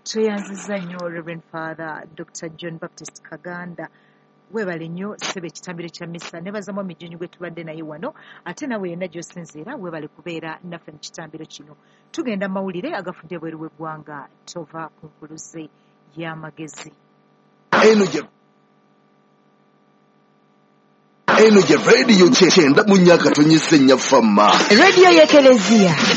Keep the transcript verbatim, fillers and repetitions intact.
tweyanziza nnyo Reverend Father Doctor John Baptist Kaganda. Weebale nnyo ssebe ekitambiro kya mmisa nebaza mwami Jjunju gwe tubadde naye wano ate nawe yenna gy'osinziira weebale kubeera naffe mu kitambiro kino. Tugenda mu mawulire agafudde ebweru w'eggwanga tova ku nkuluze y'amagezi. Eno gye eno gye rediyo kyenda mu nnyaka tonyise nnya famma rediyo y'Ekelezia